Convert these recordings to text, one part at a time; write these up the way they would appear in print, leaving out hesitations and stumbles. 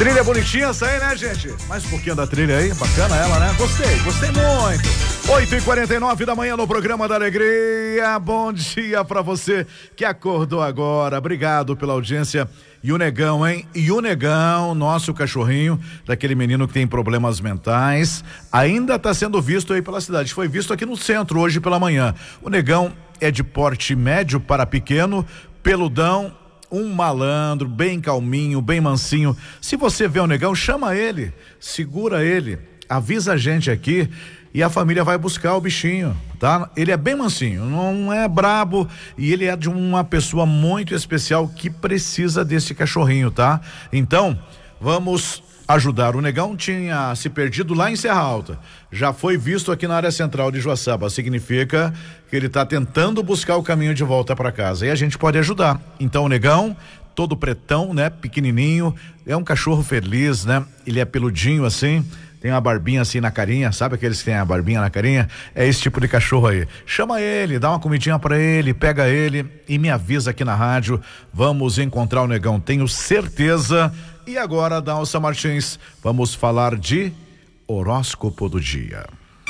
Trilha bonitinha essa aí, né, gente? Mais um pouquinho da trilha aí, bacana ela, né? Gostei muito. 8h49 da manhã no programa da Alegria. Bom dia pra você que acordou agora. Obrigado pela audiência. E o Negão, hein? E o Negão, nosso cachorrinho, daquele menino que tem problemas mentais, ainda tá sendo visto aí pela cidade. Foi visto aqui no centro hoje pela manhã. O Negão é de porte médio para pequeno, peludão, um malandro, bem calminho, bem mansinho. Se você vê o Negão, chama ele, segura ele, avisa a gente aqui e a família vai buscar o bichinho, tá? Ele é bem mansinho, não é brabo e ele é de uma pessoa muito especial que precisa desse cachorrinho, tá? Então, vamos ajudar. O Negão tinha se perdido lá em Serra Alta, já foi visto aqui na área central de Joaçaba, significa que ele está tentando buscar o caminho de volta para casa e a gente pode ajudar. Então o Negão, todo pretão, né, pequenininho, é um cachorro feliz, né, ele é peludinho assim, tem uma barbinha assim na carinha, sabe aqueles que tem a barbinha na carinha? É esse tipo de cachorro aí. Chama ele, dá uma comidinha pra ele, pega ele e me avisa aqui na rádio. Vamos encontrar o Negão, tenho certeza. E agora, Dalsa Martins, vamos falar de horóscopo do dia.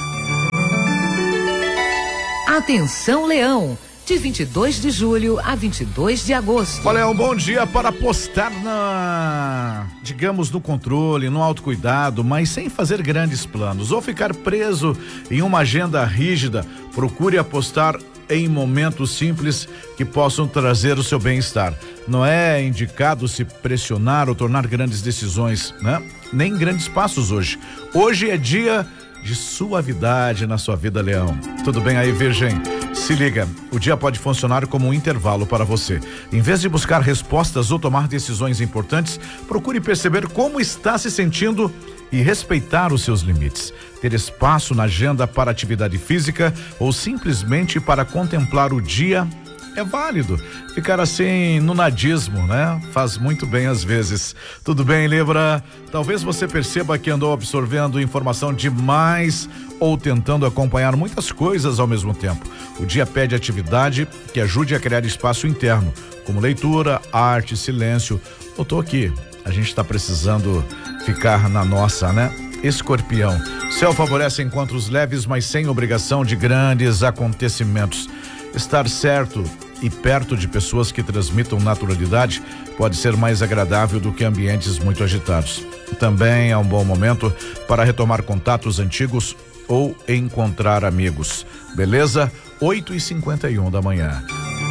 Atenção, Leão! De 22 de julho a 22 de agosto. Olha, é um bom dia para apostar digamos, no controle, no autocuidado, mas sem fazer grandes planos ou ficar preso em uma agenda rígida. Procure apostar em momentos simples que possam trazer o seu bem-estar. Não é indicado se pressionar ou tornar grandes decisões, né? Nem grandes passos hoje. Hoje é dia de suavidade na sua vida, Leão. Tudo bem aí, Virgem? Se liga, o dia pode funcionar como um intervalo para você. Em vez de buscar respostas ou tomar decisões importantes, procure perceber como está se sentindo e respeitar os seus limites. Ter espaço na agenda para atividade física ou simplesmente para contemplar o dia é válido. Ficar assim no nadismo, né? Faz muito bem às vezes. Tudo bem, Libra? Talvez você perceba que andou absorvendo informação demais ou tentando acompanhar muitas coisas ao mesmo tempo. O dia pede atividade que ajude a criar espaço interno, como leitura, arte, silêncio. Eu tô aqui. A gente está precisando ficar na nossa, né? Escorpião. Céu favorece encontros leves, mas sem obrigação de grandes acontecimentos. Estar certo e perto de pessoas que transmitam naturalidade pode ser mais agradável do que ambientes muito agitados. Também é um bom momento para retomar contatos antigos ou encontrar amigos. Beleza? 8h51 da manhã.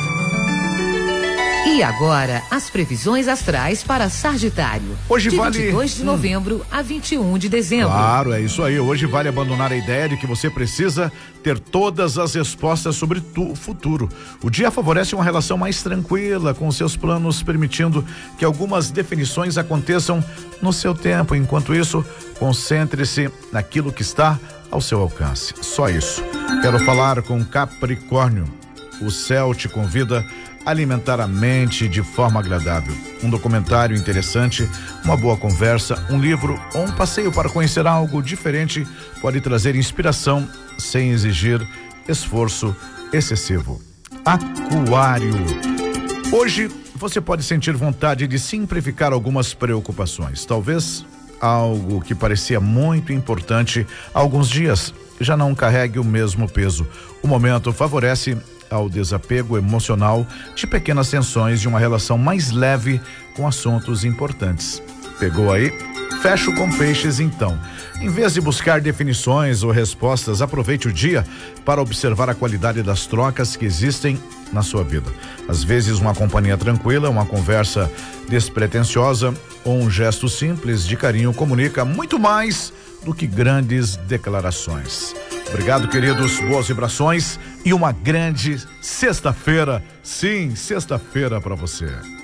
E agora, as previsões astrais para Sagitário. Hoje de vale 22 de novembro a 21 de dezembro. Claro, é isso aí. Hoje vale abandonar a ideia de que você precisa ter todas as respostas sobre o futuro. O dia favorece uma relação mais tranquila com seus planos, permitindo que algumas definições aconteçam no seu tempo. Enquanto isso, concentre-se naquilo que está ao seu alcance. Só isso. Quero falar com Capricórnio. O céu te convida a alimentar a mente de forma agradável. Um documentário interessante, uma boa conversa, um livro ou um passeio para conhecer algo diferente pode trazer inspiração sem exigir esforço excessivo. Aquário. Hoje você pode sentir vontade de simplificar algumas preocupações. Talvez algo que parecia muito importante há alguns dias já não carregue o mesmo peso. O momento favorece ao desapego emocional de pequenas tensões de uma relação mais leve com assuntos importantes. Pegou aí? Fecho com Peixes então. Em vez de buscar definições ou respostas, aproveite o dia para observar a qualidade das trocas que existem na sua vida. Às vezes uma companhia tranquila, uma conversa despretensiosa ou um gesto simples de carinho comunica muito mais do que grandes declarações. Obrigado, queridos, boas vibrações e uma grande sexta-feira. Sim, sexta-feira para você.